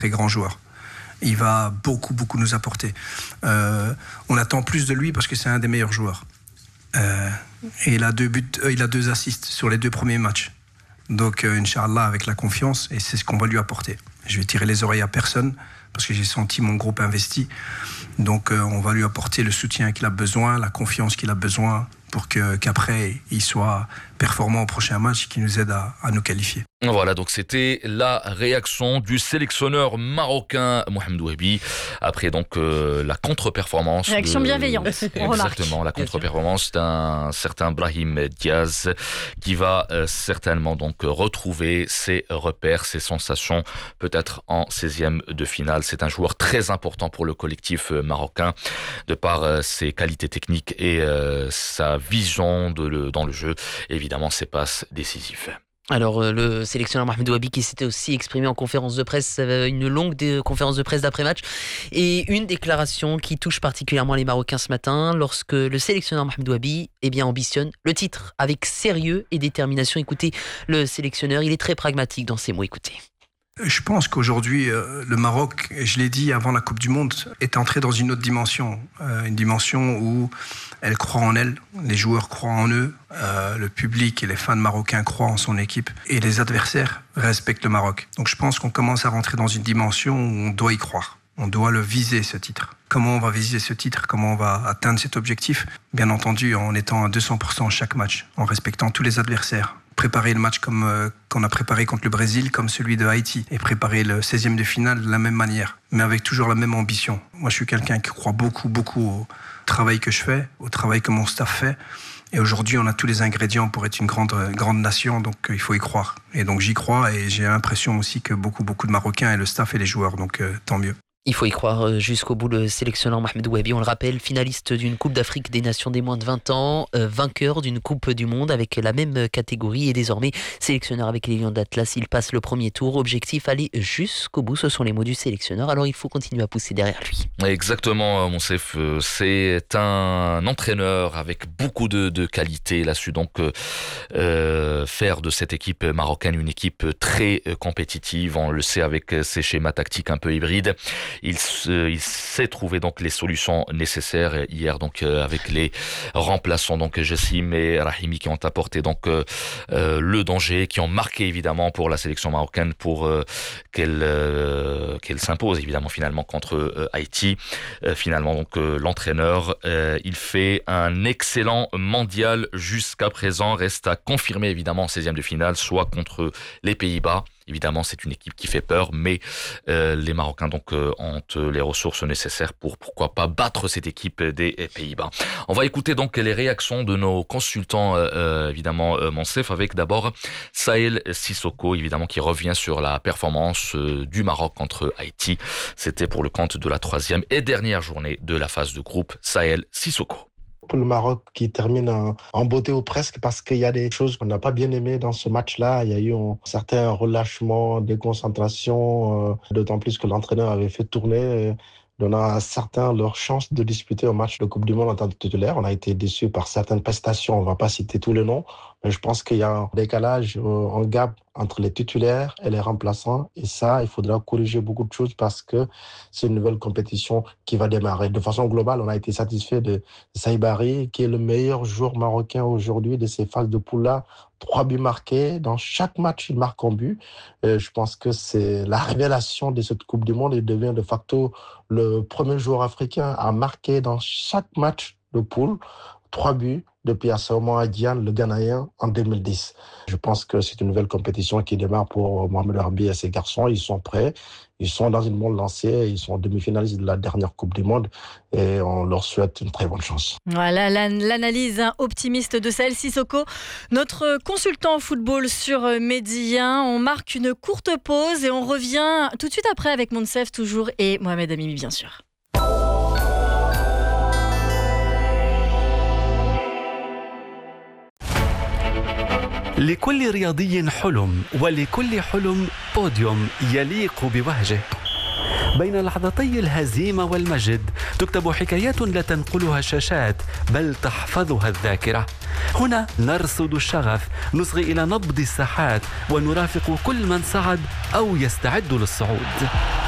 Très grand joueur. Il va beaucoup nous apporter. On attend plus de lui parce que c'est un des meilleurs joueurs. Et il a 2 buts, il a 2 assists sur les 2 premiers matchs. Donc, Inch'Allah, avec la confiance, et c'est ce qu'on va lui apporter. Je vais tirer les oreilles à personne parce que j'ai senti mon groupe investi. Donc, on va lui apporter le soutien qu'il a besoin, la confiance qu'il a besoin pour qu'après, il soit performant au prochain match et qu'il nous aide à nous qualifier. Voilà, donc c'était la réaction du sélectionneur marocain Mohamed Ouebi après donc la contre-performance. Réaction bienveillante. Exactement, la contre-performance d'un certain Brahim Diaz qui va certainement donc retrouver ses repères, ses sensations, peut-être en 16e de finale. C'est un joueur très important pour le collectif marocain de par ses qualités techniques et sa vision dans le jeu, évidemment ses passes décisives. Alors, le sélectionneur Mohamed Ouebi qui s'était aussi exprimé en conférence de presse, une longue conférence de presse d'après-match et une déclaration qui touche particulièrement les Marocains ce matin lorsque le sélectionneur Mohamed Ouebi ambitionne le titre avec sérieux et détermination. Écoutez, le sélectionneur, il est très pragmatique dans ses mots, écoutez. Je pense qu'aujourd'hui, le Maroc, je l'ai dit avant la Coupe du Monde, est entré dans une autre dimension. Une dimension où elle croit en elle, les joueurs croient en eux, le public et les fans marocains croient en son équipe et les adversaires respectent le Maroc. Donc je pense qu'on commence à rentrer dans une dimension où on doit y croire. On doit le viser, ce titre. Comment on va viser ce titre? Comment on va atteindre cet objectif? Bien entendu, en étant à 200% chaque match, en respectant tous les adversaires. Préparer le match comme qu'on a préparé contre le Brésil, comme celui de Haïti, et préparer le 16e de finale de la même manière, mais avec toujours la même ambition. Moi, je suis quelqu'un qui croit beaucoup au travail que je fais, au travail que mon staff fait. Et aujourd'hui, on a tous les ingrédients pour être une grande nation, donc il faut y croire. Et donc j'y crois, et j'ai l'impression aussi que beaucoup de Marocains et le staff et les joueurs, donc tant mieux. Il faut y croire jusqu'au bout. Le sélectionneur Mohamed Ouebi, on le rappelle, finaliste d'une Coupe d'Afrique des Nations des moins de 20 ans, vainqueur d'une Coupe du Monde avec la même catégorie et désormais sélectionneur avec les Lions d'Atlas. Il passe le premier tour. Objectif, aller jusqu'au bout. Ce sont les mots du sélectionneur. Alors il faut continuer à pousser derrière lui. Exactement, Monsef. C'est un entraîneur avec beaucoup de qualité. Il a su donc faire de cette équipe marocaine une équipe très compétitive. On le sait avec ses schémas tactiques un peu hybrides. Il sait trouver donc les solutions nécessaires hier donc avec les remplaçants donc Jassim et Rahimi qui ont apporté donc le danger, qui ont marqué évidemment pour la sélection marocaine pour qu'elle s'impose évidemment finalement contre Haïti. Finalement donc l'entraîneur il fait un excellent mondial jusqu'à présent, reste à confirmer évidemment en 16e de finale, soit contre les Pays-Bas. Évidemment, c'est une équipe qui fait peur, mais les Marocains donc ont les ressources nécessaires pour pourquoi pas battre cette équipe des Pays-Bas. On va écouter donc les réactions de nos consultants, évidemment, Monsef, avec d'abord Sahel Sissoko, évidemment, qui revient sur la performance du Maroc contre Haïti. C'était pour le compte de la 3e et dernière journée de la phase de groupe. Sahel Sissoko. Pour le Maroc qui termine en beauté ou presque, parce qu'il y a des choses qu'on n'a pas bien aimées dans ce match-là. Il y a eu un certain relâchement, déconcentration, d'autant plus que l'entraîneur avait fait tourner, donnant à certains leur chance de disputer un match de Coupe du Monde en tant que titulaire. On a été déçus par certaines prestations, on ne va pas citer tous les noms, mais je pense qu'il y a un décalage, un gap entre les titulaires et les remplaçants. Et ça, il faudra corriger beaucoup de choses parce que c'est une nouvelle compétition qui va démarrer. De façon globale, on a été satisfait de Saïbari, qui est le meilleur joueur marocain aujourd'hui de ces phases de poule-là. 3 buts marqués. Dans chaque match, il marque un but. Je pense que c'est la révélation de cette Coupe du Monde. Il devient de facto le premier joueur africain à marquer dans chaque match de poule 3 buts depuis Asamoah Gyan, le Ghanéen, en 2010. Je pense que c'est une nouvelle compétition qui démarre pour Mohamed Harbi et ses garçons. Ils sont prêts. Ils sont dans une bonne lancée. Ils sont demi-finalistes de la dernière Coupe du Monde et on leur souhaite une très bonne chance. Voilà l'analyse optimiste de Sahel Sissoko, notre consultant football sur Média. On marque une courte pause et on revient tout de suite après avec Monsef toujours et Mohamed Amimi bien sûr. لكل رياضي حلم ولكل حلم بوديوم يليق بوهجه. بين لحظتي الهزيمة والمجد تكتب حكايات لا تنقلها الشاشات بل تحفظها الذاكرة. هنا نرصد الشغف، نصغي إلى نبض الساحات ونرافق كل من صعد أو يستعد للصعود.